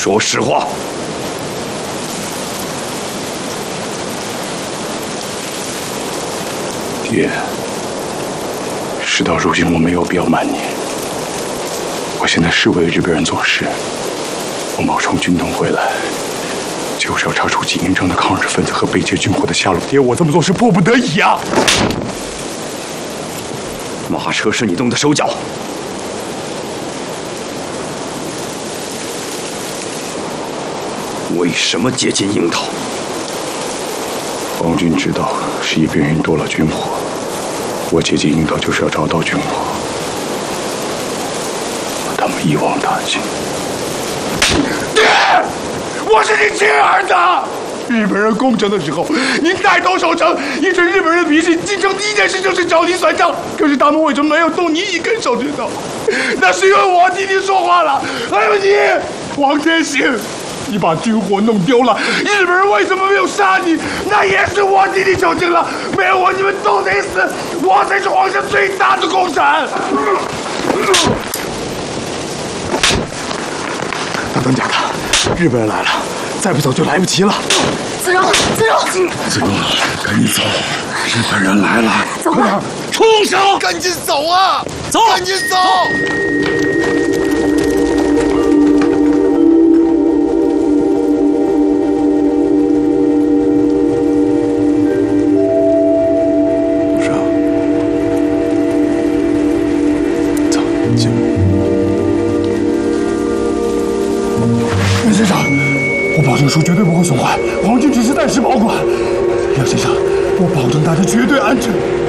说实话。 爹，事到如今，我没有必要瞒你。我现在是为日本人做事。我冒充军统回来，就是要查出金英正的抗日分子和被劫军火的下落。爹，我这么做是迫不得已啊！ 马车是你动的手脚。 为什么接近樱桃？ 皇军知道是一边人夺了军火，我接近樱桃就是要找到军火，把他们一网打尽。爹，我是你亲儿子。日本人攻城的时候，您带头守城，一群日本人脾气，进城第一件事就是找你算账。可是他们为什么没有动你一根手指头？那是因为我替你说话了。还有你，王天行。 你把军火弄丢了，日本人为什么没有杀你？那也是我替你求情了。没有我，你们都得死。我才是皇上最大的功臣。等假的，日本人来了，再不走就来不及了。 子荣，子荣， 子荣，赶紧走，日本人来了。 走吧， 畜生， 赶紧走啊！ 走， 赶紧走。 梁先生，我保证书绝对不会损坏，皇军只是暂时保管。梁先生，我保证他的绝对安全。